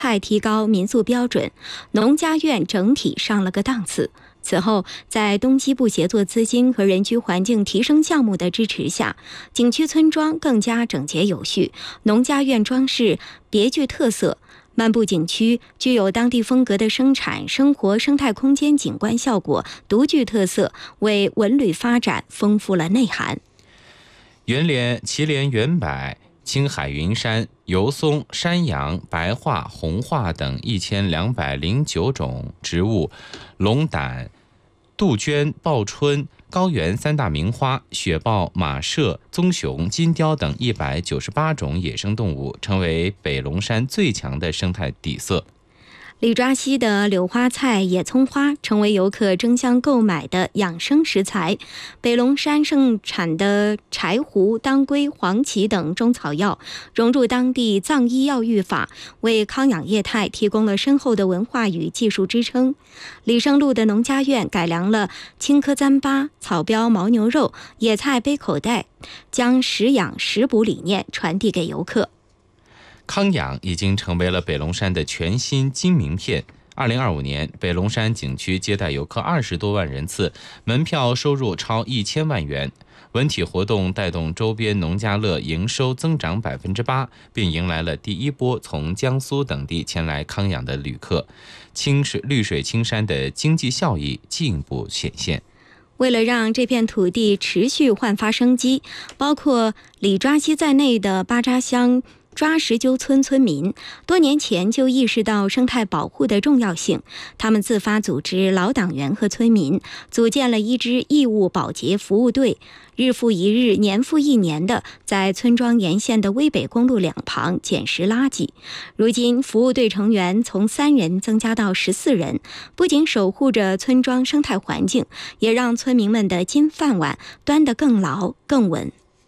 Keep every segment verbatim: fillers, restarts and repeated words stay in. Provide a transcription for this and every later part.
态提高民宿标准，农家院整体上了个档次。此后，在东西部协作资金和人居环境提升项目的支持下，景区村庄更加整洁有序，农家院装饰别具特色。漫步景区，具有当地风格的生产、生活、生态空间景观效果独具特色，为文旅发展丰富了内涵。 圆莲、祁连圆柏、青海云杉、油松、山杨、白桦、红桦等一千两百零九种植物，龙胆、杜鹃、报春、高原三大名花、雪豹、马麝、棕熊、金雕等一百九十八种野生动物，成为北龙山最强的生态底色。 李抓溪的柳花菜、野葱花成为游客争相购买的养生食材。北龙山盛产的柴胡、当归、黄芪等中草药，融入当地藏医药浴法，为康养业态提供了深厚的文化与技术支撑。李生路的农家院改良了青稞糌粑、草标牦牛肉、野菜背口袋，将食养食补理念传递给游客。 康养已经成为了北龙山的全新金名片。二零二五年，北龙山景区接待游客二十多万人次，门票收入超一千万元。文体活动带动周边农家乐营收增长百分之八，并迎来了第一波从江苏等地前来康养的旅客。清水绿水青山的经济效益进一步显现。 为了让这片土地持续焕发生机，包括李抓溪在内的巴扎乡抓石臼村村民多年前就意识到生态保护的重要性，他们自发组织老党员和村民，组建了一支义务保洁服务队，日复一日、年复一年的在村庄沿线的渭北公路两旁捡拾垃圾。如今，服务队成员从三人增加到十四人，不仅守护着村庄生态环境，也让村民们的金饭碗端得更牢、更稳。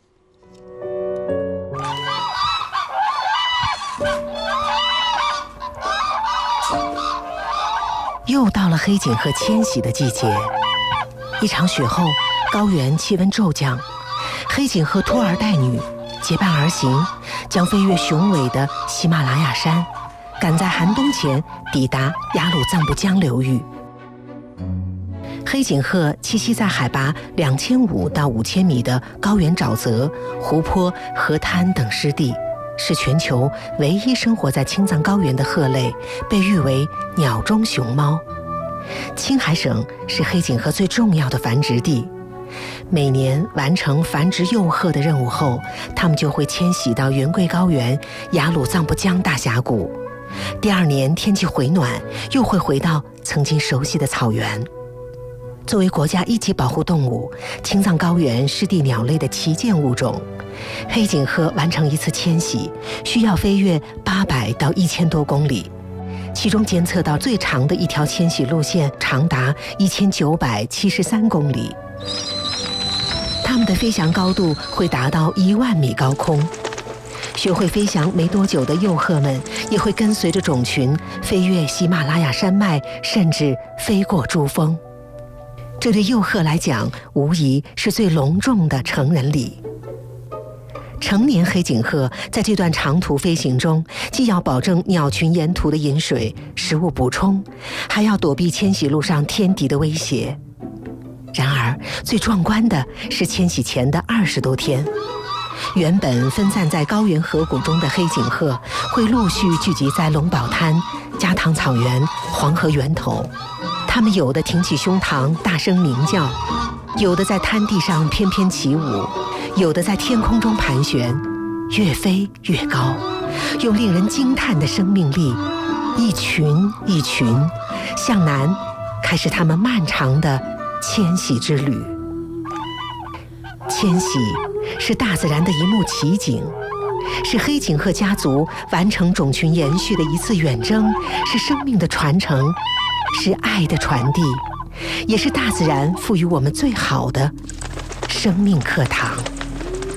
又到了黑颈鹤迁徙的季节，一场雪后，高原气温骤降，黑颈鹤拖儿带女结伴而行，将飞越雄伟的喜马拉雅山，赶在寒冬前抵达雅鲁藏布江流域。黑颈鹤栖息在海拔两千五到五千米的高原沼泽、湖泊、河滩等湿地，是全球唯一生活在青藏高原的鹤类，被誉为鸟中熊猫。青海省是黑颈鹤最重要的繁殖地，每年完成繁殖幼鹤的任务后，它们就会迁徙到圆规高原雅鲁藏布江大峡谷。第二年天气回暖，又会回到曾经熟悉的草原。作为国家一级保护动物，青藏高原湿地鸟类的旗舰物种，黑颈鹤完成一次迁徙需要飞越八百到一千多公里，其中监测到最长的一条迁徙路线长达一千九百七十三公里。它们的飞翔高度会达到一万米高空。学会飞翔没多久的幼鹤们也会跟随着种群飞越喜马拉雅山脉，甚至飞过珠峰。这对幼鹤来讲，无疑是最隆重的成人礼。成年黑颈鹤在这段长途飞行中，既要保证鸟群沿途的饮水、食物补充，还要躲避迁徙路上天敌的威胁。然而，最壮观的是迁徙前的二十多天，原本分散在高原河谷中的黑颈鹤会陆续聚集在龙宝滩、加唐草原、黄河源头。它们有的挺起胸膛大声鸣叫，有的在滩地上翩翩起舞，有的在天空中盘旋，越飞越高，用令人惊叹的生命力，一群一群向南开始他们漫长的迁徙之旅。迁徙是大自然的一幕奇景，是黑颈鹤家族完成种群延续的一次远征，是生命的传承，是爱的传递，也是大自然赋予我们最好的生命课堂。